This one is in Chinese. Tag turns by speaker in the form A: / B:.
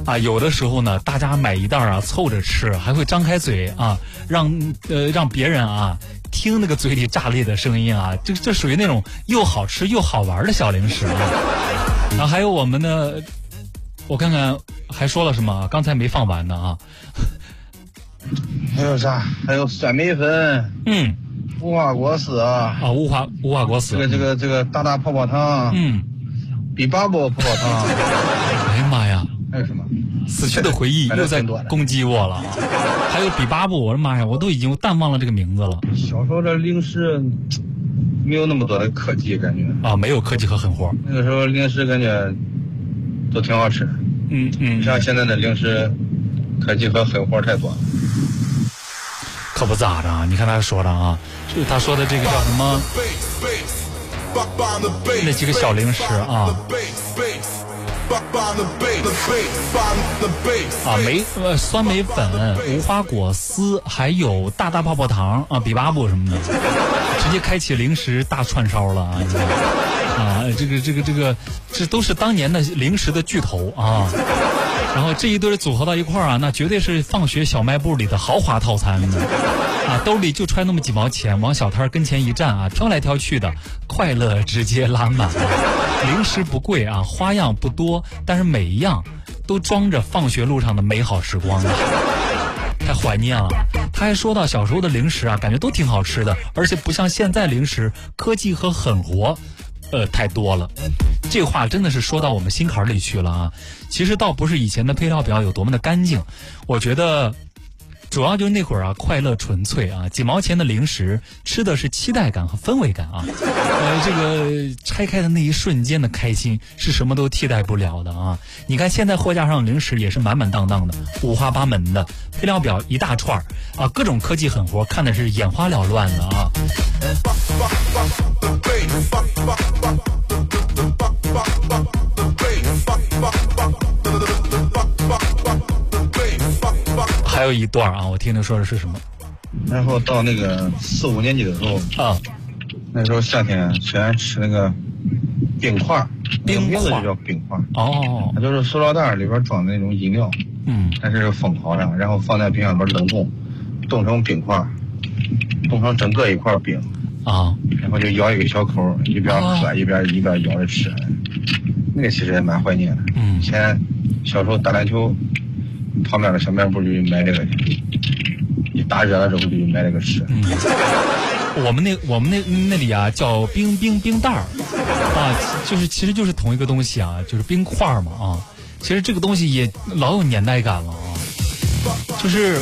A: 啊，有的时候呢，大家买一袋啊凑着吃，还会张开嘴啊，让别人啊听那个嘴里炸裂的声音啊，这属于那种又好吃又好玩的小零食啊。然后还有我们的，我看看还说了什么，刚才没放完呢啊。
B: 还有啥？还有酸梅粉，无花果丝啊，
A: 无花果丝，
B: 这个大泡泡糖，比巴布泡泡糖。
A: 哎呀妈呀！
B: 还有什么？
A: 死去的回忆又在攻击我了。还有比巴布，我的妈呀，我都已经淡忘了这个名字了。
B: 小时候这零食没有那么多的科技，感觉
A: 啊，没有科技和狠活。
B: 那个时候零食感觉都挺好吃。像现在的零食，科技和狠活太多了。
A: 可不咋的，你看他说的啊，就是他说的这个叫什么？那几个小零食啊。酸梅粉、无花果丝，还有大泡泡糖啊，比巴布什么的，直接开启零食大串烧了啊！这都是当年的零食的巨头啊！然后这一堆组合到一块儿啊，那绝对是放学小卖部里的豪华套餐呢啊！兜里就揣那么几毛钱，往小摊跟前一站啊，挑来挑去的，快乐直接拉满了。零食不贵啊，花样不多，但是每一样都装着放学路上的美好时光啊，太怀念了。他还说到小时候的零食啊，感觉都挺好吃的，而且不像现在零食科技和狠活太多了。这话真的是说到我们心坎里去了啊。其实倒不是以前的配料表有多么的干净，我觉得主要就是那会儿啊，快乐纯粹啊，几毛钱的零食吃的是期待感和氛围感啊。这个拆开的那一瞬间的开心是什么都替代不了的啊。你看现在货架上零食也是满满当当的，五花八门的，配料表一大串啊，各种科技狠活，看的是眼花缭乱的啊。还有一段啊，我听听说的是什么？
B: 然后到那个4、5年级的时候
A: 啊，
B: 那时候夏天喜欢吃那个冰块，名字就叫冰块。
A: 哦，
B: 它就是塑料袋里边装的那种饮料，它是封好的，然后放在冰箱里边冷冻，冻成冰块，冻成整个一块冰
A: 啊，
B: 然后就咬一个小口，一边喝一边咬着吃。那个其实也蛮怀念的。以前小时候打篮球，旁边的小卖部就买这个，一打热了之后就买这个吃。
A: 我们那里啊叫冰袋儿啊，其实就是同一个东西啊，就是冰块嘛啊。其实这个东西也老有年代感了啊，就是